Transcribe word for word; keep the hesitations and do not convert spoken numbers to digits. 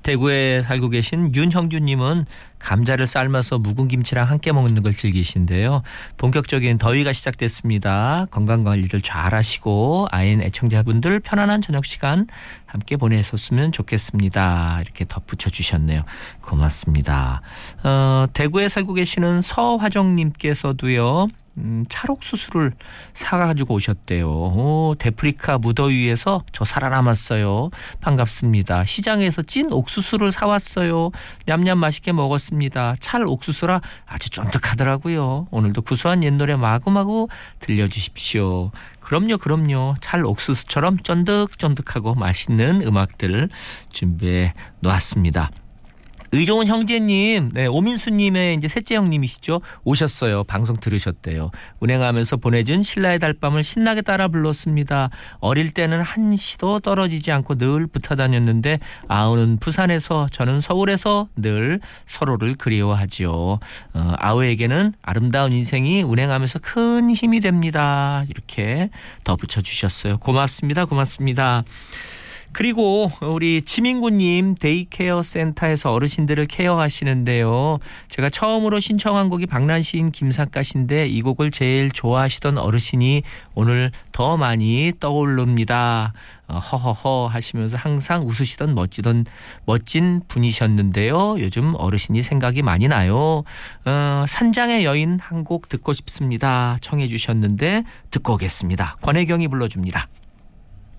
대구에 살고 계신 윤형주님은 감자를 삶아서 묵은 김치랑 함께 먹는 걸 즐기신데요. 본격적인 더위가 시작됐습니다. 건강관리를 잘 하시고 아인 애청자분들 편안한 저녁 시간 함께 보내셨으면 좋겠습니다. 이렇게 덧붙여 주셨네요. 고맙습니다. 어, 대구에 살고 계시는 서화정님께서도요. 음, 찰옥수수를 사가지고 오셨대요. 오, 데프리카 무더위에서 저 살아남았어요. 반갑습니다. 시장에서 찐 옥수수를 사왔어요. 냠냠 맛있게 먹었습니다. 찰옥수수라 아주 쫀득하더라고요. 오늘도 구수한 옛 노래 마구마구 들려주십시오. 그럼요 그럼요. 찰옥수수처럼 쫀득쫀득하고 맛있는 음악들 준비해 놓았습니다. 의좋은 형제님, 네, 오민수님의 이제 셋째 형님이시죠. 오셨어요. 방송 들으셨대요. 운행하면서 보내준 신라의 달밤을 신나게 따라 불렀습니다. 어릴 때는 한시도 떨어지지 않고 늘 붙어 다녔는데 아우는 부산에서 저는 서울에서 늘 서로를 그리워하지요. 어, 아우에게는 아름다운 인생이 운행하면서 큰 힘이 됩니다. 이렇게 덧붙여 주셨어요. 고맙습니다. 고맙습니다. 그리고 우리 지민구님 데이케어 센터에서 어르신들을 케어하시는데요. 제가 처음으로 신청한 곡이 박난시인 김삿갓인데 이 곡을 제일 좋아하시던 어르신이 오늘 더 많이 떠오릅니다. 허허허 하시면서 항상 웃으시던 멋지던 멋진 분이셨는데요. 요즘 어르신이 생각이 많이 나요. 어, 산장의 여인 한 곡 듣고 싶습니다. 청해 주셨는데 듣고 오겠습니다. 권혜경이 불러줍니다.